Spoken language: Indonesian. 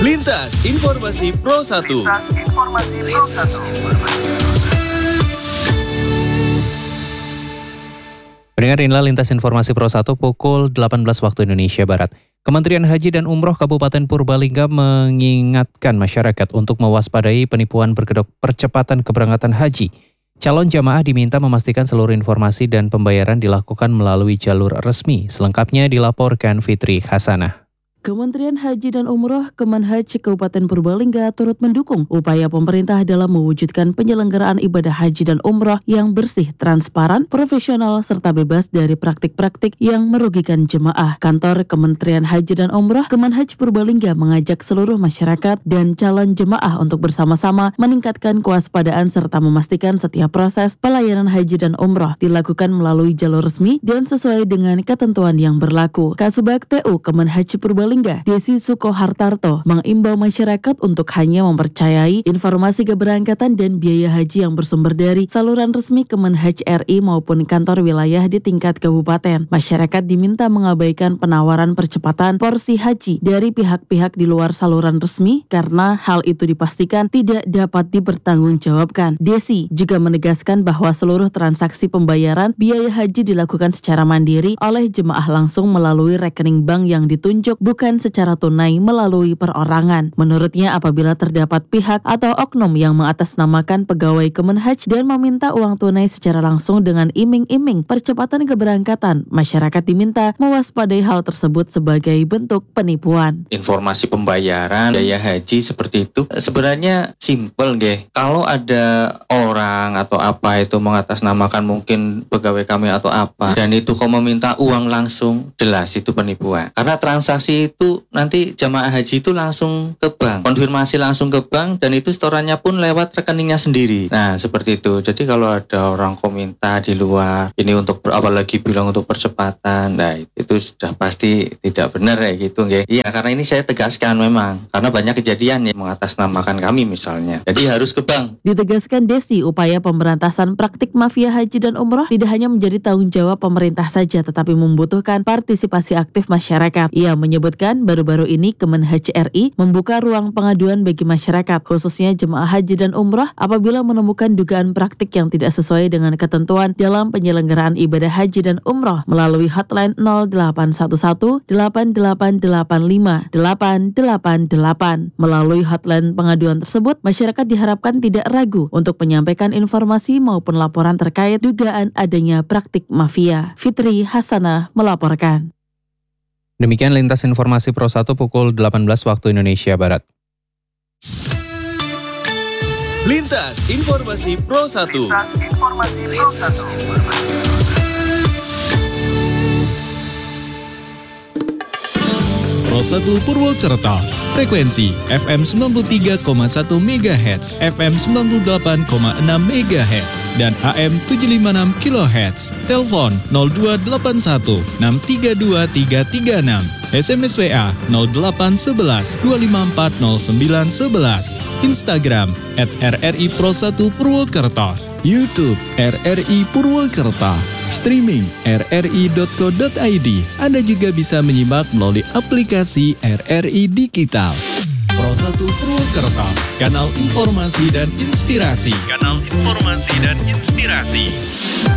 Lintas Informasi Pro 1. Pendengar, inilah Lintas Informasi Pro 1 pukul 18 waktu Indonesia Barat. Kementerian Haji dan Umroh Kabupaten Purbalingga mengingatkan masyarakat untuk mewaspadai penipuan berkedok percepatan keberangkatan haji. Calon jamaah diminta memastikan seluruh informasi dan pembayaran dilakukan melalui jalur resmi. Selengkapnya dilaporkan Fitri Hasanah. Kementerian Haji dan Umroh Kemenhaj Kabupaten Purbalingga turut mendukung upaya pemerintah dalam mewujudkan penyelenggaraan ibadah haji dan umroh yang bersih, transparan, profesional, serta bebas dari praktik-praktik yang merugikan jemaah. Kantor Kementerian Haji dan Umroh Kemenhaj Purbalingga mengajak seluruh masyarakat dan calon jemaah untuk bersama-sama meningkatkan kewaspadaan serta memastikan setiap proses pelayanan haji dan umroh dilakukan melalui jalur resmi dan sesuai dengan ketentuan yang berlaku. Kasubag TU Kemenhaj Purbalingga Desi Sukohartarto mengimbau masyarakat untuk hanya mempercayai informasi keberangkatan dan biaya haji yang bersumber dari saluran resmi Kemenhaj RI maupun kantor wilayah di tingkat kabupaten. Masyarakat diminta mengabaikan penawaran percepatan porsi haji dari pihak-pihak di luar saluran resmi karena hal itu dipastikan tidak dapat dipertanggungjawabkan. Desi juga menegaskan bahwa seluruh transaksi pembayaran biaya haji dilakukan secara mandiri oleh jemaah langsung melalui rekening bank yang ditunjuk, bukan secara tunai melalui perorangan. Menurutnya, apabila terdapat pihak atau oknum yang mengatasnamakan pegawai Kemenhaj dan meminta uang tunai secara langsung dengan iming-iming percepatan keberangkatan, masyarakat diminta mewaspadai hal tersebut sebagai bentuk penipuan. Informasi pembayaran biaya haji seperti itu sebenarnya simple nggih. Kalau ada orang atau apa itu mengatasnamakan mungkin pegawai kami atau apa dan itu kok meminta uang langsung, jelas itu penipuan. Karena transaksi itu nanti jamaah haji itu langsung ke bank, konfirmasi langsung ke bank dan itu setorannya pun lewat rekeningnya sendiri. Nah seperti itu. Jadi kalau ada orang kominta di luar ini untuk apalagi bilang untuk percepatan, nah itu sudah pasti tidak benar ya gitu nggih. Iya, karena ini saya tegaskan memang karena banyak kejadian yang mengatasnamakan kami misalnya. Jadi harus ke bank. Ditegaskan Desi, upaya pemberantasan praktik mafia haji dan umroh tidak hanya menjadi tanggung jawab pemerintah saja tetapi membutuhkan partisipasi aktif masyarakat. Ia menyebutkan baru-baru ini Kemenhaj RI membuka ruang pengaduan bagi masyarakat, khususnya jemaah haji dan umrah apabila menemukan dugaan praktik yang tidak sesuai dengan ketentuan dalam penyelenggaraan ibadah haji dan umrah melalui hotline 0811 8885 888. Melalui hotline pengaduan tersebut, masyarakat diharapkan tidak ragu untuk menyampaikan informasi maupun laporan terkait dugaan adanya praktik mafia. Fitri Hasanah melaporkan. Demikian Lintas Informasi Pro 1 pukul 18 waktu Indonesia Barat. Lintas Informasi Pro 1. Pro 1 Purwokerto, frekuensi FM 93,1 MHz, FM 98,6 MHz, dan AM 756 kHz. Telepon 0281 632 336. SMS WA 0811 254 0911. Instagram @RRI Pro 1 Purwokerto. YouTube RRI Purwokerto. Streaming rri.co.id. Anda juga bisa menyimak melalui aplikasi RRI Digital. Pro 1 Purwokerto, kanal informasi dan inspirasi.